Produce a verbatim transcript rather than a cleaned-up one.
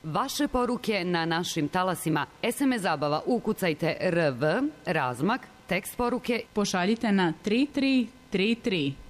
vaše poruke na našim talasima. es em es zabava ukucajte R V, razmak, tekst poruke pošaljite na tri tri tri tri.